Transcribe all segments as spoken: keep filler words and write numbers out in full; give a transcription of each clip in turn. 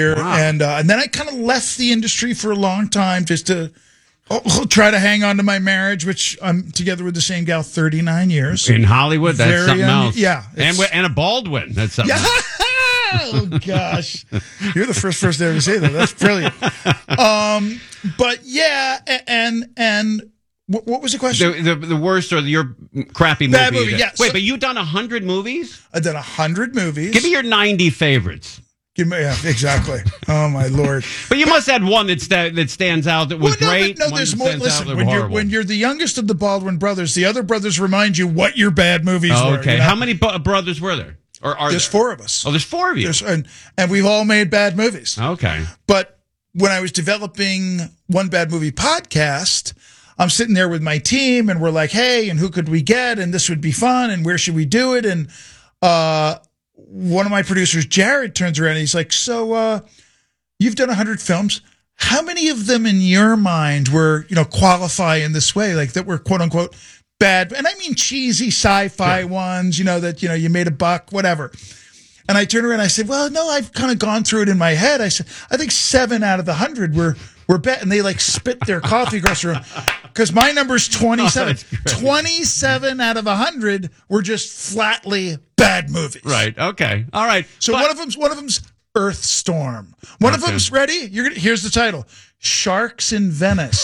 Wow. And uh, and then I kind of left the industry for a long time just to oh, try to hang on to my marriage, which I'm together with the same gal thirty-nine years. In Hollywood, that's Very something un- else. Yeah. And, and a Baldwin, that's something yeah. else. Oh, gosh. You're the first person to ever say that. That's brilliant. Um, but yeah, and, and what, what was the question? The, the, the worst or the, your crappy movie. Bad movie, yeah. Wait, So, but you've done one hundred movies? I've done one hundred movies. Give me your ninety favorites. Give me, yeah, exactly. Oh, my Lord. But you must have one that's, that, that stands out that was well, no, great. No, one there's that more. stands Listen, out that when you're, horrible. when you're the youngest of the Baldwin brothers, the other brothers remind you what your bad movies oh, were. okay. You know? How many bo- brothers were there? Or are There's there? four of us. Oh, there's four of you. There's, and, and we've all made bad movies. Okay. But when I was developing One Bad Movie podcast, I'm sitting there with my team and we're like, hey, and who could we get? And this would be fun. And where should we do it? And uh, one of my producers, Jared, turns around and he's like, so uh, you've done one hundred films. How many of them in your mind were, you know, qualify in this way? Like that were quote unquote bad. And I mean cheesy sci-fi yeah. ones, you know, that, you know, you made a buck, whatever. And I turned around and I said, well, no, I've kind of gone through it in my head. I said, I think seven out of the hundred were, were bad. And they like spit their coffee across the room because my number's twenty-seven. Oh, twenty-seven out of a hundred were just flatly bad movies. Right. Okay. All right. So but- one of them's, one of them's Earthstorm. One okay. of them's ready. You're gonna, here's the title. Sharks in Venice.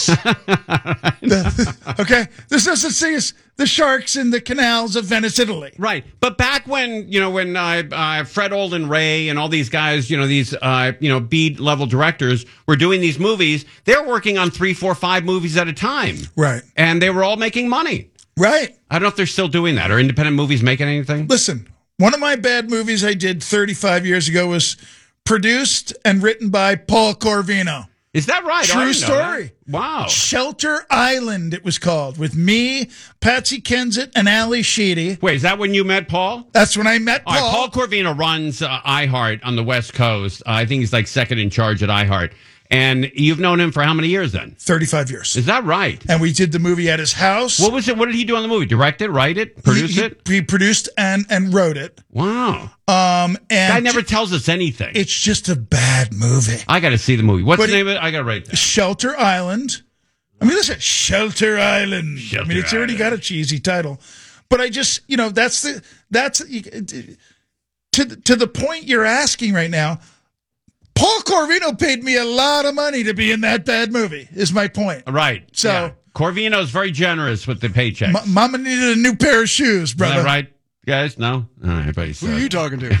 the, okay. There's no such thing as the sharks in the canals of Venice, Italy. Right. But back when, you know, when uh, uh, Fred Olden Ray and all these guys, you know, these, uh, you know, B-level directors were doing these movies, they're working on three, four, five movies at a time. Right. And they were all making money. Right. I don't know if they're still doing that. Are independent movies making anything? Listen, one of my bad movies I did thirty-five years ago was produced and written by Paul Corvino. Is that right? True I didn't know story. that. Wow. Shelter Island, it was called, with me, Patsy Kensit, and Ali Sheedy. Wait, is that when you met Paul? That's when I met All Paul. right, Paul Corvino runs uh, iHeart on the West Coast. Uh, I think he's like second in charge at iHeart. And you've known him for how many years then? thirty-five years. Is that right? And we did the movie at his house. What was it? What did he do on the movie? Direct it, write it, produce he, he, it? He produced and, and wrote it. Wow. Um, and Guy never tells us anything. It's just a bad movie. I got to see the movie. What's But the name of it? I got to write that. Shelter Island. I mean, listen, Shelter Island. Shelter I mean, it's already Island. got a cheesy title. But I just, you know, that's the, that's, to, to the point you're asking right now, Paul Corvino paid me a lot of money to be in that bad movie, is my point. Right. So- yeah. Corvino's very generous with the paychecks. M- Mama needed a new pair of shoes, Is brother. that right, guys? No? All right, everybody's Who are you talking to?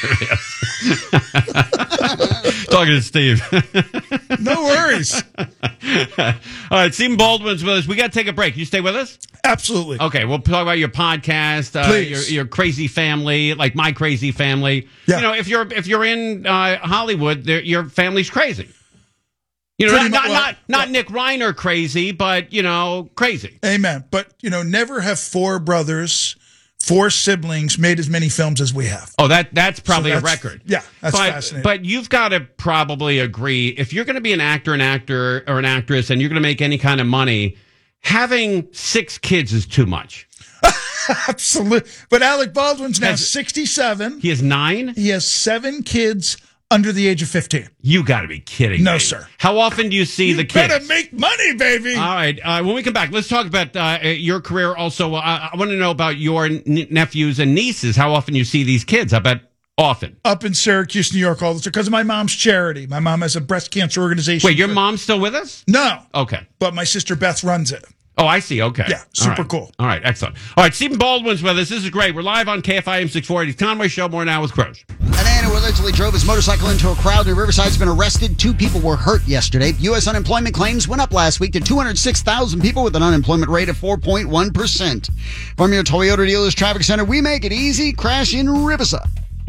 Talking to Steve. No worries. All right, Stephen Baldwin's with us. We got to take a break. You stay with us? Absolutely. Okay, we'll talk about your podcast, uh, Please. your your crazy family, like my crazy family. Yeah. You know, if you're if you're in uh, Hollywood, there- your family's crazy. You know, Pretty not mu- not well, not, not well- Nick Reiner crazy, but you know, crazy. Amen. But, you know, never have four brothers, four siblings made as many films as we have. Oh, that that's probably So a that's- record. yeah, that's but, fascinating. But you've got to probably agree if you're going to be an actor, an actor, or an actress, and you're going to make any kind of money, having six kids is too much. Absolutely. But Alec Baldwin's now That's- sixty-seven. He has nine. He has seven kids under the age of fifteen. You got to be kidding No, me. sir. How often do you see You the kids? better make money, baby. All right. Uh, when we come back, let's talk about uh, your career. Also, uh, I want to know about your n- nephews and nieces. How often you see these kids? I bet often. Up in Syracuse, New York, all the time because of my mom's charity. My mom has a breast cancer organization. Wait, your for- mom's still with us? No, Okay. but my sister Beth runs it. Oh, I see. Okay. Yeah, All super right. cool. All right, excellent. All right, Stephen Baldwin's with us. This is great. We're live on K F I M six forty. Conway Show. More now with Crows. A man who allegedly drove his motorcycle into a crowd near Riverside has been arrested. Two people were hurt yesterday. U S unemployment claims went up last week to two hundred six thousand people with an unemployment rate of four point one percent. From your Toyota Dealers Traffic Center, we make it easy. Crash in Riverside.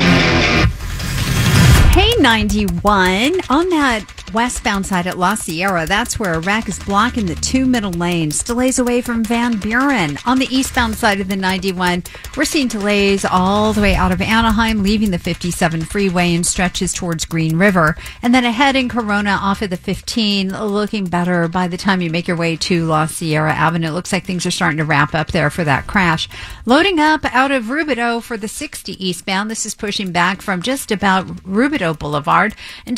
Hey, ninety-one. On that westbound side at La Sierra, that's where a wreck is blocking the two middle lanes. Delays away from Van Buren. On the eastbound side of the ninety-one, we're seeing delays all the way out of Anaheim, leaving the fifty-seven freeway and stretches towards Green River. And then ahead in Corona off of the fifteen, looking better by the time you make your way to La Sierra Avenue. It looks like things are starting to wrap up there for that crash. Loading up out of Rubidoux for the sixty eastbound. This is pushing back from just about Rubidoux Boulevard. And